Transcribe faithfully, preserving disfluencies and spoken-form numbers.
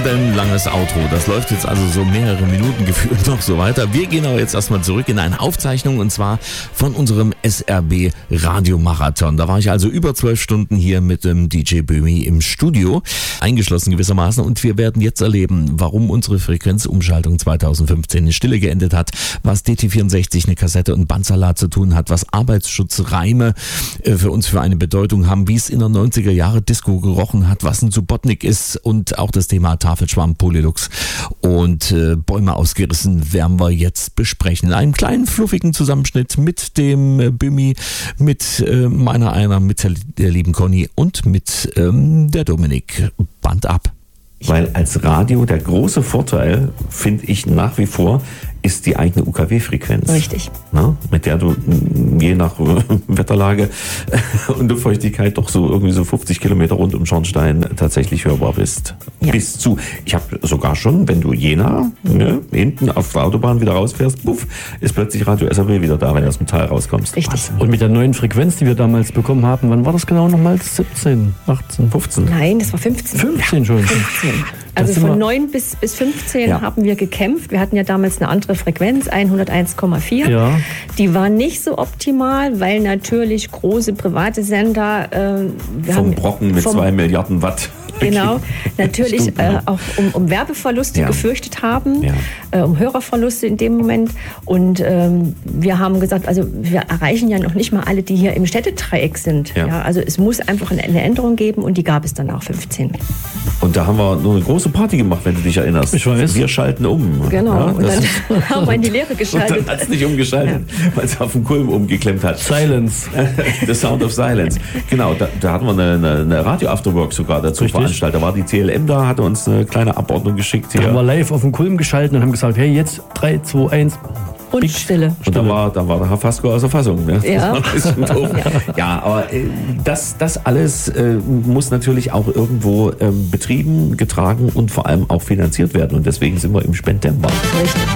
ellenlanges Outro. Das läuft jetzt also so mehrere Minuten gefühlt noch so weiter. Wir gehen aber jetzt erstmal zurück in eine Aufzeichnung und zwar von unserem S R B Radiomarathon. Da war ich also über zwölf Stunden hier mit dem D J Böhmi im Studio, eingeschlossen gewissermaßen, und wir werden jetzt erleben, warum unsere Frequenzumschaltung zweitausendfünfzehn in Stille geendet hat, was D T vierundsechzig, eine Kassette und Bandsalat zu tun hat, was Arbeitsschutzreime für uns für eine Bedeutung haben, wie es in der neunziger Jahre Disco gerochen hat, was ein Subotnik ist, und auch das Thema Tafelschwamm, Polylux und äh, Bäume ausgerissen werden wir jetzt besprechen. In einem kleinen, fluffigen Zusammenschnitt mit dem äh, Böhmi, mit äh, meiner einer, mit der, der lieben Conny und mit ähm, der Dominik. Band ab. Weil als Radio der große Vorteil, finde ich nach wie vor, ist die eigene U K W-Frequenz. Richtig. Na, mit der du je nach Wetterlage und Luftfeuchtigkeit doch so irgendwie so fünfzig Kilometer rund um Schornstein tatsächlich hörbar bist. Ja. Bis zu, ich habe sogar schon, wenn du Jena, ne, hinten auf der Autobahn wieder rausfährst, puff, ist plötzlich Radio S R B wieder da, wenn du aus dem Tal rauskommst. Richtig. Und mit der neuen Frequenz, die wir damals bekommen haben, wann war das genau nochmal? siebzehn, achtzehn, fünfzehn? Nein, das war fünfzehn. fünfzehn schon. fünfzehn. Also von neun bis, bis fünfzehn ja. haben wir gekämpft. Wir hatten ja damals eine andere Frequenz, hunderteins Komma vier. Ja. Die war nicht so optimal, weil natürlich große private Sender... Äh, wir vom haben Brocken mit vom, zwei Milliarden Watt. Genau, natürlich äh, auch um, um Werbeverluste ja. gefürchtet haben, ja. äh, um Hörerverluste in dem Moment. Und ähm, wir haben gesagt, also wir erreichen ja noch nicht mal alle, die hier im Städtedreieck sind. Ja. Ja, also es muss einfach eine, eine Änderung geben, und die gab es dann auch fünfzehn. Und da haben wir nur eine große Party gemacht, wenn du dich erinnerst. Ich weiß. Wir schalten um. Genau, Ja, und dann haben wir in die Leere geschaltet. Und dann hat es nicht umgeschaltet, ja. weil es auf den Kulm umgeklemmt hat. Silence. The Sound of Silence. Genau, da, da hatten wir eine, eine, eine Radio-Afterwork sogar dazu Richtig. veranstaltet. Da war die C L M da, hatte uns eine kleine Abordnung geschickt hier. Da haben wir live auf den Kulm geschaltet und haben gesagt, hey, jetzt drei, zwei, eins. Und Big. Stille. Und da war, da war der Herr Fasko außer Fassung. Ne? Ja. Das war ein bisschen doof. Ja. ja, aber äh, das, das alles äh, muss natürlich auch irgendwo ähm, betrieben, getragen und vor allem auch finanziert werden. Und deswegen sind wir im Spendember. Richtig.